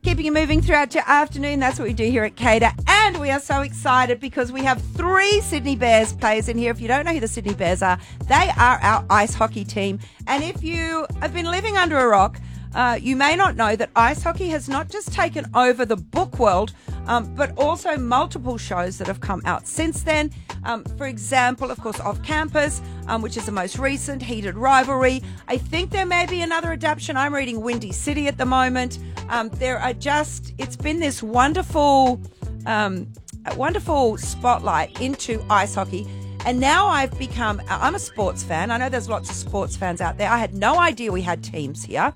keeping you moving throughout your afternoon. That's what we do here at Cater. And we are so excited because we have 3 Sydney Bears players in here. If you don't know who the Sydney Bears are, they are our ice hockey team. And if you have been living under a rock, you may not know that ice hockey has not just taken over the book world, but also multiple shows that have come out since then. For example, of course, Off Campus, which is the most recent, Heated Rivalry. I think there may be another adaptation. I'm reading Windy City at the moment. It's been this wonderful spotlight into ice hockey. And now I'm a sports fan. I know there's lots of sports fans out there. I had no idea we had teams here.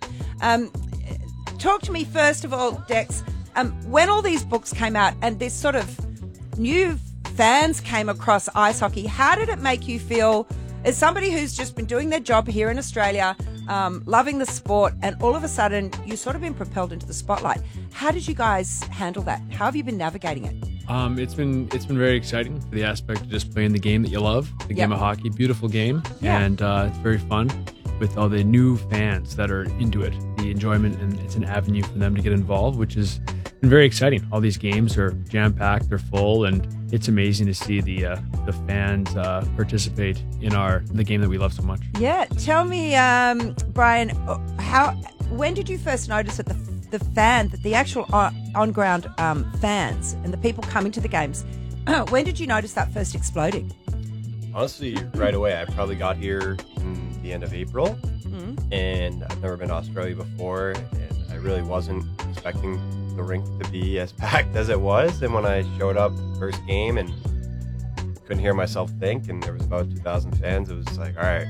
Talk to me first of all, Dex, when all these books came out and this sort of new fans came across ice hockey, how did it make you feel as somebody who's just been doing their job here in Australia, loving the sport, and all of a sudden you've sort of been propelled into the spotlight? How did you guys handle that? How have you been navigating it? It's been very exciting for the aspect of just playing the game that you love, the game of hockey. Beautiful game, and it's very fun with all the new fans that are into it. The enjoyment, and it's an avenue for them to get involved, which has been very exciting. All these games are jam-packed, they're full, and it's amazing to see the fans participate in the game that we love so much. Yeah, tell me, Brian, when did you first notice that the actual on-ground fans and the people coming to the games, when did you notice that first exploding? Honestly, right away. I probably got here in the end of April, and I've never been to Australia before, and I really wasn't expecting the rink to be as packed as it was. And when I showed up first game and couldn't hear myself think, and there was about 2,000 fans, it was like, all right,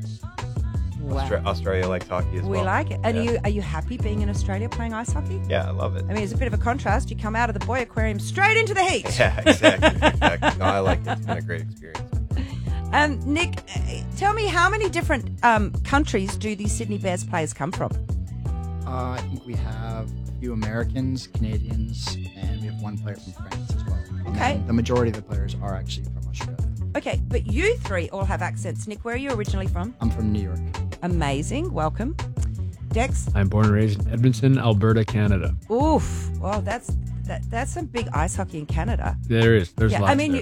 wow. Australia likes hockey as well. We like it. And are you happy being in Australia playing ice hockey? Yeah, I love it. I mean, it's a bit of a contrast. You come out of the boy aquarium straight into the heat. Yeah, exactly. No, I like it. It's been a great experience. Nick, tell me, how many different countries do these Sydney Bears players come from? I think we have a few Americans, Canadians, and we have one player from France as well. Okay. And the majority of the players are actually from Australia. Okay, but you 3 all have accents. Nick, where are you originally from? I'm from New York. Amazing. Welcome. Dex? I'm born and raised in Edmonton, Alberta, Canada. Oof. Well, that's some big ice hockey in Canada. There's lots. I mean,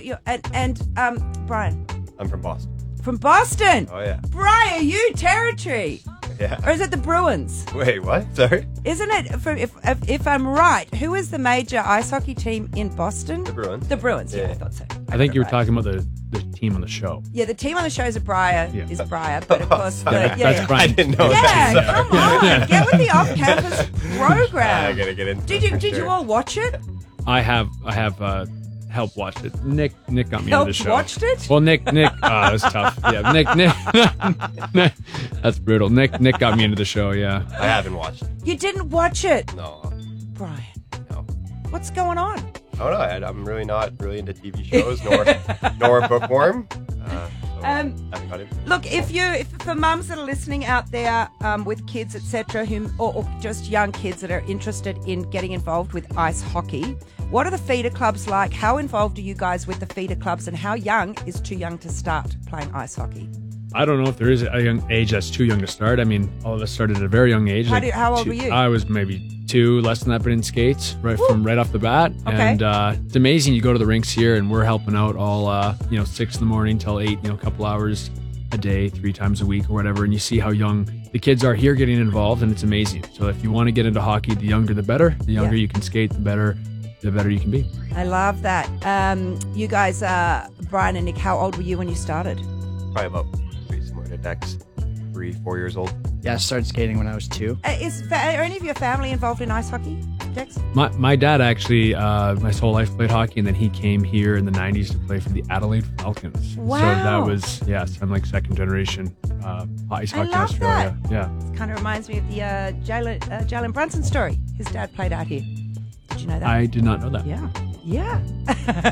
Brian? I'm from Boston. From Boston? Oh, yeah. Brian, are you Territory? Yeah. Or is it the Bruins? Wait, what? Sorry? Isn't it, if I'm right, who is the major ice hockey team in Boston? The Bruins. The Bruins, yeah, I thought so. I think you were talking about the team on the show. Yeah, the team on the show is Briar, but of course... That's Brian. I didn't know that. that. Come on, get with the off-campus program. I gotta get into it. Did you all watch it? I have helped watch it. Nick got me into the show. Watched it? Well, Nick, that was tough. Yeah, Nick, that's brutal. Nick got me into the show. Yeah, I haven't watched it. You didn't watch it? No. Brian. No. What's going on? I don't know. I'm really not really into TV shows nor bookworm. Look, if for mums that are listening out there with kids, etc., or just young kids that are interested in getting involved with ice hockey, what are the feeder clubs like? How involved are you guys with the feeder clubs, and how young is too young to start playing ice hockey? I don't know if there is a young age that's too young to start. I mean, all of us started at a very young age. How old were you? I was maybe 2, less than that, but in skates right off the bat. Okay. And it's amazing. You go to the rinks here, and we're helping out all 6 in the morning till 8. A couple hours a day, 3 times a week or whatever. And you see how young the kids are here getting involved, and it's amazing. So if you want to get into hockey, the younger the better. The younger you can skate, the better you can be. I love that. You guys, Brian and Nick, how old were you when you started? Probably about pretty similar to Dex, 3-4 years old. Yeah, I started skating when I was 2. Are any of your family involved in ice hockey, Dex? My dad actually, my whole life played hockey, and then he came here in the 90s to play for the Adelaide Falcons. Wow. So that was, I'm like second generation ice hockey in Australia. That. Yeah. It kind of reminds me of the Jalen Brunson story. His dad played out here. Did you know that? I did not know that. Yeah.